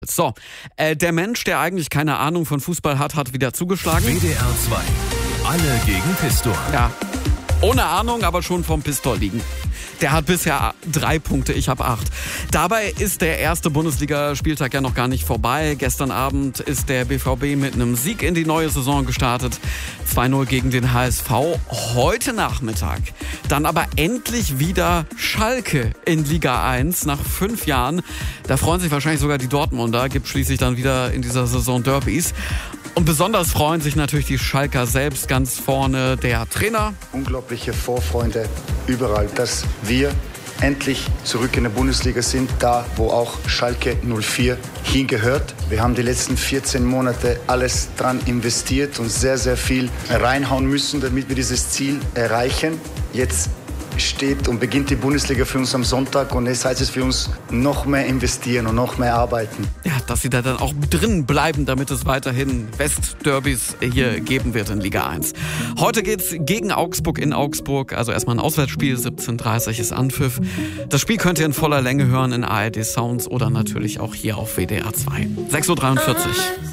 Platz. So, der Mensch, der eigentlich keine Ahnung von Fußball hat wieder zugeschlagen. WDR 2. Alle gegen Pistor. Ja, ohne Ahnung, aber schon vom Pistol liegen. Der hat bisher 3 Punkte, ich habe 8. Dabei ist der erste Bundesligaspieltag ja noch gar nicht vorbei. Gestern Abend ist der BVB mit einem Sieg in die neue Saison gestartet. 2-0 gegen den HSV. Heute Nachmittag dann aber endlich wieder Schalke in Liga 1 nach 5 Jahren. Da freuen sich wahrscheinlich sogar die Dortmunder. Gibt schließlich dann wieder in dieser Saison Derbys. Und besonders freuen sich natürlich die Schalker selbst, ganz vorne der Trainer. Unglaubliche Vorfreude überall, dass wir endlich zurück in der Bundesliga sind, da wo auch Schalke 04 hingehört. Wir haben die letzten 14 Monate alles dran investiert und sehr, sehr viel reinhauen müssen, damit wir dieses Ziel erreichen. Jetzt steht und beginnt die Bundesliga für uns am Sonntag und jetzt heißt es für uns noch mehr investieren und noch mehr arbeiten. Ja, dass sie da dann auch drin bleiben, damit es weiterhin Westderbys hier geben wird in Liga 1. Heute geht's gegen Augsburg in Augsburg, also erstmal ein Auswärtsspiel, 17:30 Uhr ist Anpfiff. Das Spiel könnt ihr in voller Länge hören in ARD Sounds oder natürlich auch hier auf WDR 2. 6:43 Uhr.